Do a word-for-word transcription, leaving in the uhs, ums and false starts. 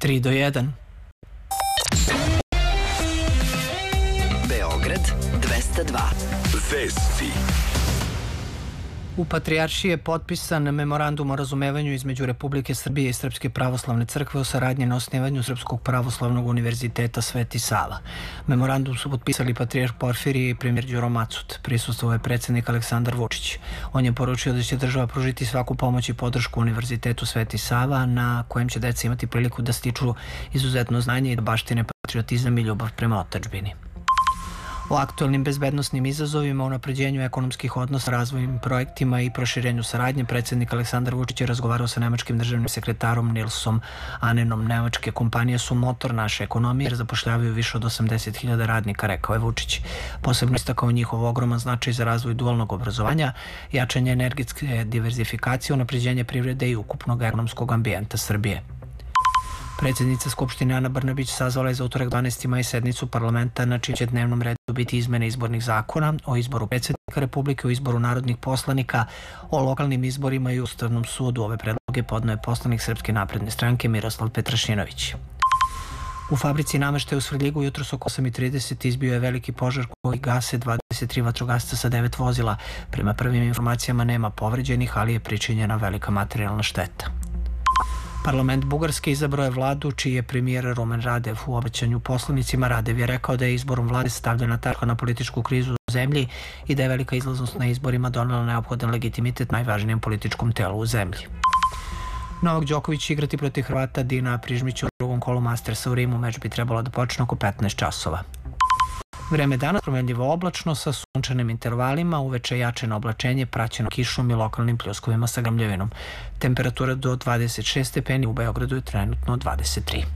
tri do jedan. Beograd dvesta dva. Vesti. U Patrijaršiji je potpisan memorandum o razumevanju između Republike Srbije i Srpske pravoslavne crkve o saradnji na osnivanju Srpskog pravoslavnog univerziteta Sveti Sava. Memorandum su potpisali patrijarh Porfirije i premijer Đuro Macut. Prisustvovao je predsjednik Aleksandar Vučić. On je poručio da će država pružiti svaku pomoć i podršku Univerzitetu Sveti Sava, na kojem će deca imati priliku da stiču izuzetno znanje i da baštine patriotizam i ljubav prema otadžbini. O aktualnim bezbednosnim izazovima, unapređenju ekonomskih odnosa, razvojnim projektima i proširenju saradnje predsjednik Aleksandar Vučić je razgovarao sa nemačkim državnim sekretarom Nilsom Anenom. Nemačke kompanije su motor naše ekonomije jer zapošljavaju više od osamdeset hiljada radnika, rekao je Vučić. Posebno istakao njihov ogroman značaj za razvoj dualnog obrazovanja, jačanje energetske diverzifikacije, unapređenje privrede i ukupnog ekonomskog ambijenta Srbije. Predsjednica Skupštine Ana Brnabić sazvala je za utorak dvanaesti maj sednicu parlamenta na čijem će dnevnom redu biti izmene izbornih zakona, o izboru predsjednika Republike, o izboru narodnih poslanika, o lokalnim izborima i Ustavnom sudu. Ove predloge podneo je poslanik Srpske napredne stranke Miroslav Petrašinović. U fabrici nameštaja u Svrljigu jutros oko osam i trideset izbio je veliki požar koji gase dvadeset tri vatrogasca sa devet vozila. Prema prvim informacijama nema povređenih, ali je pričinjena velika materijalna šteta. Parlament Bugarske izabrao je vladu čiji je premijer Rumen Radev. U obećanju poslanicima Radev je rekao da je izborom vlade stavljena tačka na političku krizu u zemlji i da je velika izlaznost na izborima donela neophodan legitimitet najvažnijem političkom telu u zemlji. Novak Đoković će igrati protiv Hrvata Dina Prižmića u drugom kolu Mastersa u Rimu. Meč bi trebalo da počne oko petnaest časova. Vreme danas promenljivo oblačno sa sunčanim intervalima, uveče jačeno oblačenje praćeno kišom i lokalnim pljuskovima sa grmljavinom. Temperatura do dvadeset šest stepeni, u Beogradu je trenutno dvadeset tri.